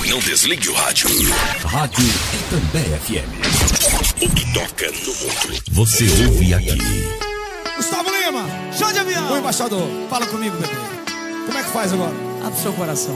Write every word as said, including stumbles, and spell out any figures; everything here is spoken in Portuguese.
Não desligue o rádio. Rádio Itambé F M. O que toca no mundo. Você ouve aqui. Gustavo Lima, chá de avião. O embaixador, fala comigo, bebê. Como é que faz agora? Abre o seu coração.